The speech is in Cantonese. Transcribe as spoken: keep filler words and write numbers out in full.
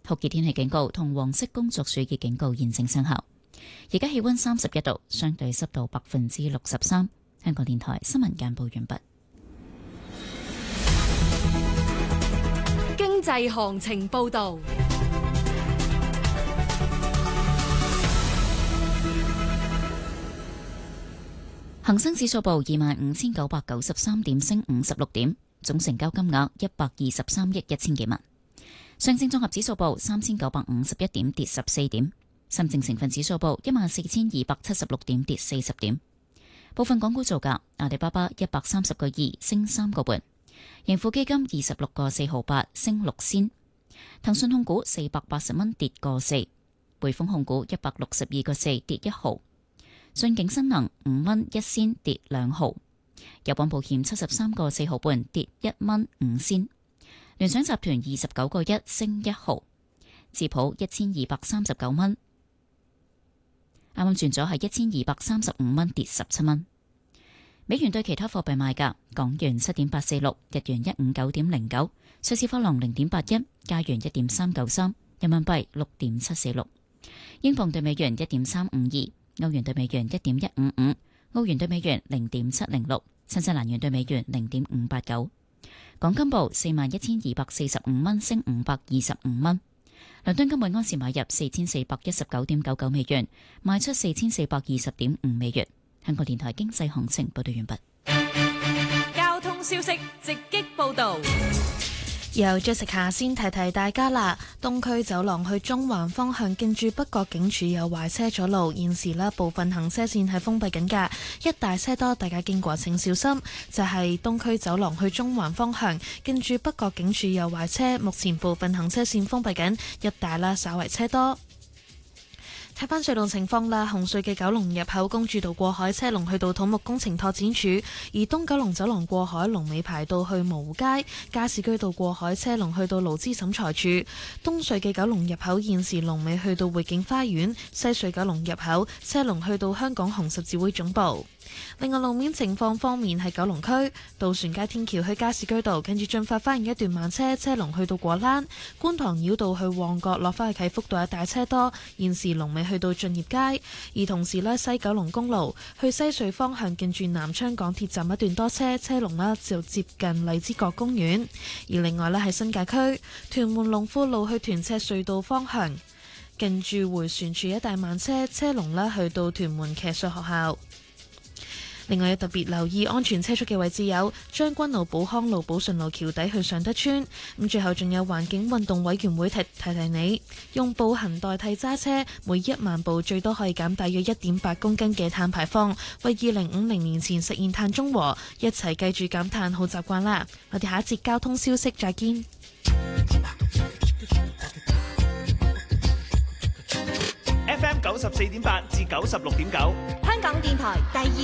酷熱天氣警告同黃色工作暑熱警告現正生效。而家氣溫三十一度，相對濕度百分之六十三。香港電台新聞簡報完畢。 經濟行情報道。 恒生指數報二萬五千九百九十三點，升五十六點，總成交金額一百二十三億一千幾萬。上證綜合指數報三千九百五十一點，跌十四點。深證成分指數報一萬四千二百七十六點，跌四十點。部分港股造價：阿里巴巴一百三十個二，升三個半；盈富基金二十六個四毫八，升六仙；騰訊控股四百八十蚊，跌個四；匯豐控股一百六十二個四，跌一毫；順景新能五蚊一仙，跌兩毫；友邦保險七十三個四毫半，跌一蚊五仙；聯想集團二十九個一，升一毫；智普一千二百三十九蚊。啱啱轉咗係一千二百三十五蚊，跌十七蚊。美元對其他貨幣賣價：港元七點八四六，日元一五九點零九，瑞士法郎零點八一，加元一點三九三，人民幣六點七四六，英鎊對美元一點三五二，歐元對美元一點一五五，澳元對美元零點七零六，新西蘭元對美元零點五八九。港金報四萬一千二百四十五蚊，升五百二十五蚊。倫敦金每安士買入四千四百一十九點九九美元，賣出四千四百二十點五美元。香港電台經濟行情報道完畢。 交通消息直擊報道。 由 Jessica 先提提大家啦，東區走廊去中環方向近住北角警署有壞車阻路，現時呢部分行車線係封閉緊㗎，一大車多，大家經過請小心。就係、是、東區走廊去中環方向近住北角警署有壞車，目前部分行車線封閉緊，一大啦，稍為車多。睇返隧道情況啦，紅隧嘅九龍入口公主道過海車龍去到土木工程拓展處，而東九龍走廊過海龍尾排到去蕪湖街，加士居道過海車龍去到勞資審裁處，東隧嘅九龍入口現時龍尾去到匯景花園，西隧九龍入口車龍去到香港紅十字會總部。另外路面情況方面，係九龍區渡船街天橋去加士居道，跟住進發花園一段慢車，車龍去到果欄；觀塘繞道去旺角落返去啟福道一大車多，現時龍尾去到駿業街。而同時呢，西九龍公路去西隧方向近住南昌港鐵站一段多車，車龍呢就接近荔枝角公園。而另外呢，係新界區屯門龍富路去屯赤隧道方向近住回旋處一帶慢車，車龍呢去到屯門騎術學校。另外，要特別留意安全車速嘅位置有將軍澳寶康路、寶順路橋底去尚德村。咁最後仲有環境運動委員會提提提你，用步行代替揸車，每一萬步最多可以減大約一點八公斤嘅碳排放，為二零五零年前實現碳中和。一齊記住減碳好習慣啦！我哋下一節交通消息再見。 F M 九十四點八至九十六點九， 香港電台第二